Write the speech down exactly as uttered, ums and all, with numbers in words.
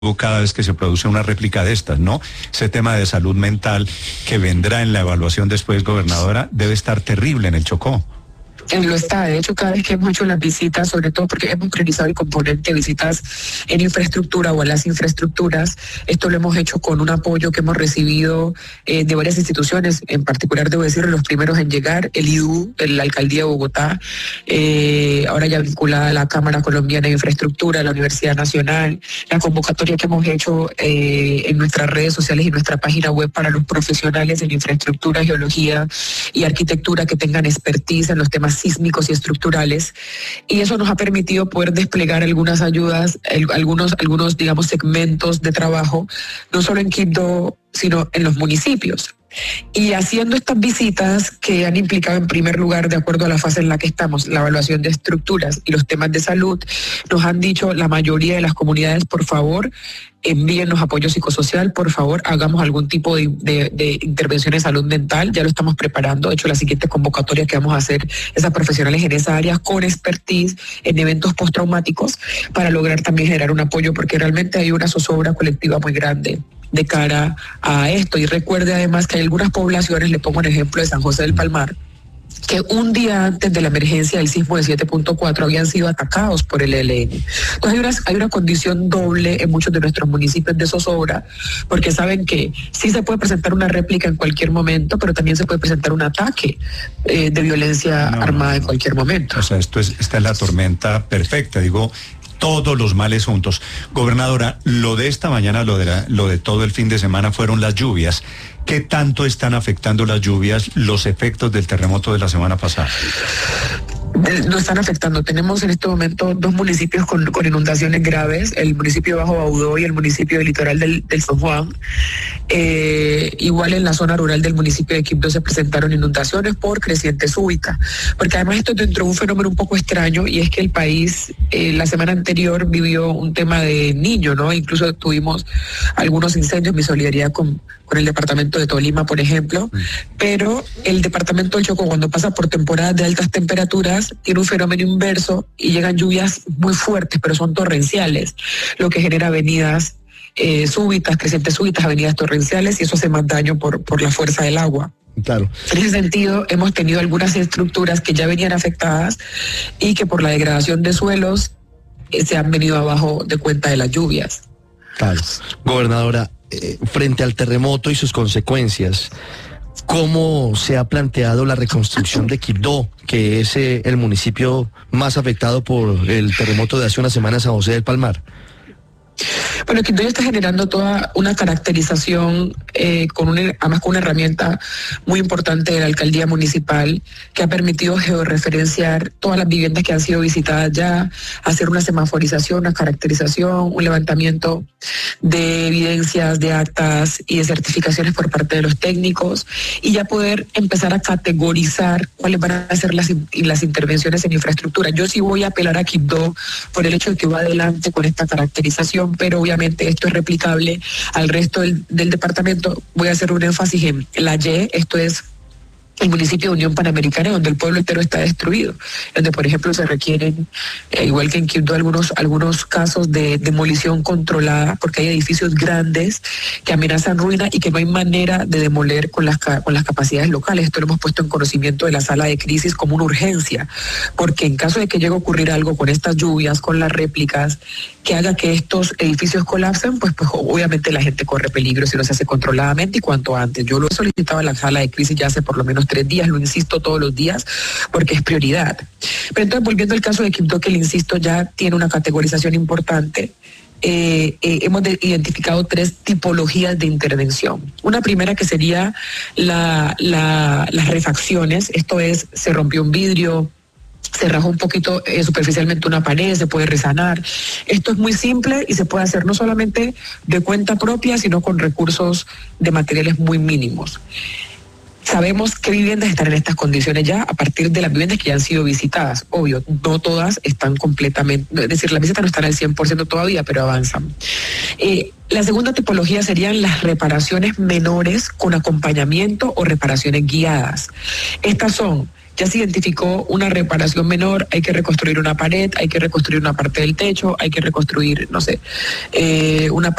cada vez que se produce una réplica de estas, ¿no? Ese tema de salud mental que vendrá en la evaluación después, gobernadora, debe estar terrible en el Chocó. Lo está, de hecho, cada vez que hemos hecho las visitas, sobre todo porque hemos priorizado el componente de visitas en infraestructura o en las infraestructuras, esto lo hemos hecho con un apoyo que hemos recibido eh, de varias instituciones, en particular debo decir los primeros en llegar, el I D U, la Alcaldía de Bogotá, eh, ahora ya vinculada a la Cámara Colombiana de Infraestructura, la Universidad Nacional, la convocatoria que hemos hecho eh, en nuestras redes sociales y nuestra página web para los profesionales en infraestructura, geología y arquitectura que tengan expertise en los temas sísmicos y estructurales, y eso nos ha permitido poder desplegar algunas ayudas, el, algunos, algunos, digamos, segmentos de trabajo, no solo en Quibdó, sino en los municipios. Y haciendo estas visitas que han implicado en primer lugar, de acuerdo a la fase en la que estamos, la evaluación de estructuras y los temas de salud, nos han dicho la mayoría de las comunidades, por favor, envíennos apoyo psicosocial, por favor, hagamos algún tipo de, de, de intervención en salud mental, ya lo estamos preparando. De hecho, la siguiente convocatoria que vamos a hacer es a profesionales en esa área con expertise en eventos postraumáticos para lograr también generar un apoyo, porque realmente hay una zozobra colectiva muy grande de cara a esto. Y recuerde además que hay algunas poblaciones, le pongo el ejemplo de San José del Palmar, que un día antes de la emergencia del sismo de siete punto cuatro habían sido atacados por el E L N. Entonces hay una, hay una condición doble en muchos de nuestros municipios de zozobra, porque saben que sí se puede presentar una réplica en cualquier momento, pero también se puede presentar un ataque eh, de violencia no, armada en cualquier momento. O sea, esto es, esta es la tormenta perfecta, digo, todos los males juntos. Gobernadora, lo de esta mañana, lo de, la, lo de todo el fin de semana fueron las lluvias. ¿Qué tanto están afectando las lluvias los efectos del terremoto de la semana pasada? Nos están afectando. Tenemos en este momento dos municipios con, con inundaciones graves, el municipio de Bajo Baudó y el municipio del litoral del, del San Juan. Eh, igual en la zona rural del municipio de Quibdó se presentaron inundaciones por creciente súbita, porque además esto dentro de un fenómeno un poco extraño, y es que el país eh, la semana anterior vivió un tema de Niño, ¿no? Incluso tuvimos algunos incendios, mi solidaridad con, con el departamento de Tolima, por ejemplo, mm. pero el departamento del Chocó, cuando pasa por temporadas de altas temperaturas, tiene un fenómeno inverso y llegan lluvias muy fuertes, pero son torrenciales, lo que genera avenidas eh, súbitas, crecientes súbitas, avenidas torrenciales, y eso hace más daño por, por la fuerza del agua. Claro. En ese sentido, hemos tenido algunas estructuras que ya venían afectadas y que por la degradación de suelos eh, se han venido abajo de cuenta de las lluvias. Claro. Gobernadora, eh, frente al terremoto y sus consecuencias, ¿cómo se ha planteado la reconstrucción de Quibdó, que es eh, el municipio más afectado por el terremoto de hace unas semanas, San José del Palmar? Bueno, Quibdó ya está generando toda una caracterización, eh, con una, además con una herramienta muy importante de la alcaldía municipal, que ha permitido georreferenciar todas las viviendas que han sido visitadas ya, hacer una semaforización, una caracterización, un levantamiento de evidencias, de actas y de certificaciones por parte de los técnicos, y ya poder empezar a categorizar cuáles van a ser las, las intervenciones en infraestructura. Yo sí voy a apelar a Quibdó por el hecho de que va adelante con esta caracterización, pero obviamente esto es replicable al resto del, del departamento. Voy a hacer un énfasis en la Y, esto es el municipio de Unión Panamericana, donde el pueblo entero está destruido, donde por ejemplo se requieren, eh, igual que en Quibdó, algunos, algunos casos de demolición controlada, porque hay edificios grandes que amenazan ruina y que no hay manera de demoler con las, con las capacidades locales. Esto lo hemos puesto en conocimiento de la sala de crisis como una urgencia, porque en caso de que llegue a ocurrir algo con estas lluvias, con las réplicas, que haga que estos edificios colapsen, pues, pues obviamente la gente corre peligro si no se hace controladamente y cuanto antes. Yo lo he solicitado a la sala de crisis ya hace por lo menos tres días, lo insisto todos los días, porque es prioridad. Pero entonces, volviendo al caso de Quibdó, que le insisto, ya tiene una categorización importante, eh, eh, hemos de, identificado tres tipologías de intervención. Una primera que sería la, la, las refacciones, esto es, se rompió un vidrio, se rajó un poquito eh, superficialmente una pared, se puede resanar. Esto es muy simple y se puede hacer no solamente de cuenta propia, sino con recursos de materiales muy mínimos. Sabemos qué viviendas están en estas condiciones ya a partir de las viviendas que ya han sido visitadas. Obvio, no todas están completamente, es decir, las visitas no están al cien por ciento todavía, pero avanzan. Eh, la segunda tipología serían las reparaciones menores con acompañamiento o reparaciones guiadas. Estas son ya se identificó una reparación menor, hay que reconstruir una pared, hay que reconstruir una parte del techo, hay que reconstruir, no sé, eh, una